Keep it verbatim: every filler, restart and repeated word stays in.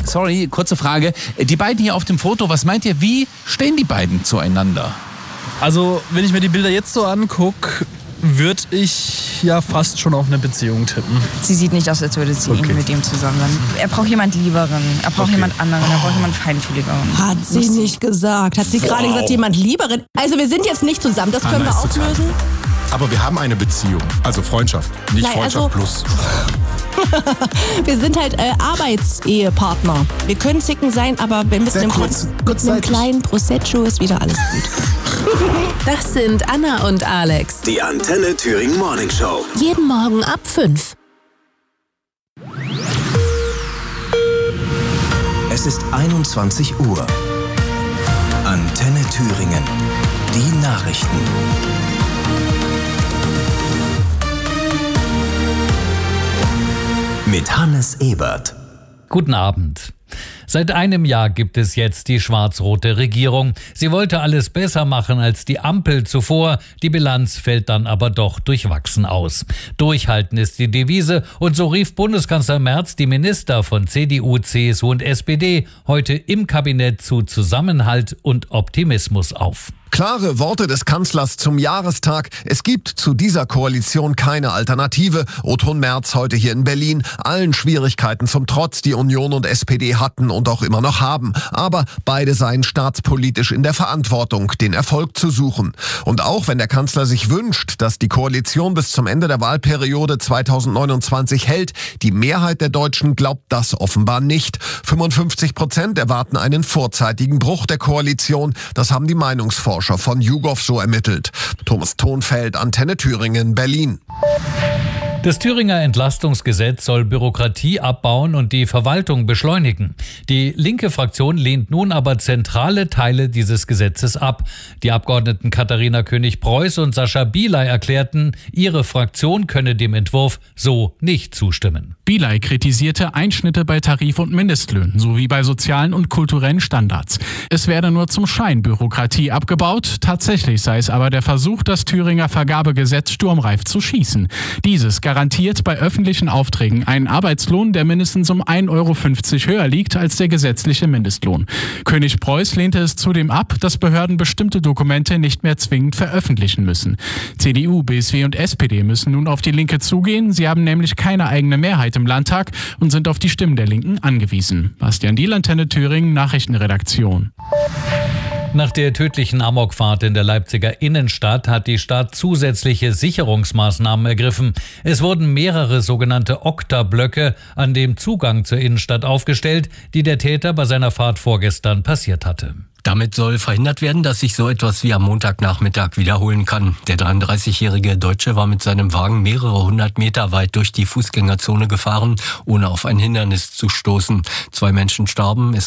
sorry, kurze Frage. Die beiden hier auf dem Foto, was meint ihr, wie stehen die beiden zueinander? Also, wenn ich mir die Bilder jetzt so angucke, würde ich ja fast schon auf eine Beziehung tippen. Sie sieht nicht aus, als würde sie Okay. mit ihm zusammen sein. Er braucht jemand Lieberen, er braucht Okay. jemand anderen, er braucht jemand Feinfühligeren. Hat sie nicht gesagt. Hat sie gerade gesagt, jemand Lieberen? Also wir sind jetzt nicht zusammen, das können Anna wir ist total- auflösen. Aber wir haben eine Beziehung, also Freundschaft, nicht Nein, Freundschaft also- plus. Wir sind halt äh, Arbeitsehepartner. Wir können zicken sein, aber mit Sehr einem, kurz- kleinen, mit einem kurzzeitig. kleinen Prosecco ist wieder alles gut. Das sind Anna und Alex. Die Antenne Thüringen Morning Show. Jeden Morgen ab fünf. Es ist einundzwanzig Uhr. Antenne Thüringen. Die Nachrichten. Mit Hannes Ebert. Guten Abend. Seit einem Jahr gibt es jetzt die schwarz-rote Regierung. Sie wollte alles besser machen als die Ampel zuvor. Die Bilanz fällt dann aber doch durchwachsen aus. Durchhalten ist die Devise. Und so rief Bundeskanzler Merz die Minister von C D U, C S U und S P D heute im Kabinett zu Zusammenhalt und Optimismus auf. Klare Worte des Kanzlers zum Jahrestag. Es gibt zu dieser Koalition keine Alternative. O-Ton Merz heute hier in Berlin. Allen Schwierigkeiten zum Trotz, die Union und S P D hatten und auch immer noch haben. Aber beide seien staatspolitisch in der Verantwortung, den Erfolg zu suchen. Und auch wenn der Kanzler sich wünscht, dass die Koalition bis zum Ende der Wahlperiode zweitausendneunundzwanzig hält, die Mehrheit der Deutschen glaubt das offenbar nicht. fünfundfünfzig Prozent erwarten einen vorzeitigen Bruch der Koalition. Das haben die Meinungsforscher von YouGov so ermittelt. Thomas Thonfeld, Antenne Thüringen, Berlin. Das Thüringer Entlastungsgesetz soll Bürokratie abbauen und die Verwaltung beschleunigen. Die linke Fraktion lehnt nun aber zentrale Teile dieses Gesetzes ab. Die Abgeordneten Katharina König-Preuß und Sascha Bielay erklärten, ihre Fraktion könne dem Entwurf so nicht zustimmen. Bielay kritisierte Einschnitte bei Tarif- und Mindestlöhnen sowie bei sozialen und kulturellen Standards. Es werde nur zum Schein Bürokratie abgebaut. Tatsächlich sei es aber der Versuch, das Thüringer Vergabegesetz sturmreif zu schießen. Dieses garantiert bei öffentlichen Aufträgen einen Arbeitslohn, der mindestens um ein Euro fünfzig höher liegt als der gesetzliche Mindestlohn. König-Preuß lehnte es zudem ab, dass Behörden bestimmte Dokumente nicht mehr zwingend veröffentlichen müssen. C D U, B S W und S P D müssen nun auf die Linke zugehen. Sie haben nämlich keine eigene Mehrheit im Landtag und sind auf die Stimmen der Linken angewiesen. Bastian Diel, Antenne Thüringen, Nachrichtenredaktion. Nach der tödlichen Amokfahrt in der Leipziger Innenstadt hat die Stadt zusätzliche Sicherungsmaßnahmen ergriffen. Es wurden mehrere sogenannte Okta-Blöcke an dem Zugang zur Innenstadt aufgestellt, die der Täter bei seiner Fahrt vorgestern passiert hatte. Damit soll verhindert werden, dass sich so etwas wie am Montagnachmittag wiederholen kann. Der dreiunddreißigjährige Deutsche war mit seinem Wagen mehrere hundert Meter weit durch die Fußgängerzone gefahren, ohne auf ein Hindernis zu stoßen. Zwei Menschen starben. Es